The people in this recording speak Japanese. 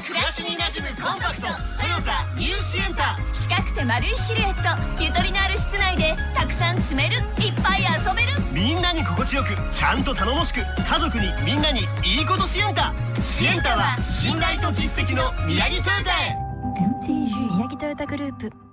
暮らしに馴染むコンパクトトヨタニューシエンタ。 四角くて丸いシルエット、ゆとりのある室内でたくさん積める、いっぱい遊べる。 みんなに心地よく、ちゃんと頼もしく、家族にみんなにいいことシエンタ。シエンタは信頼と実績の宮城トヨタへ。 MTG 宮城トヨタグループ。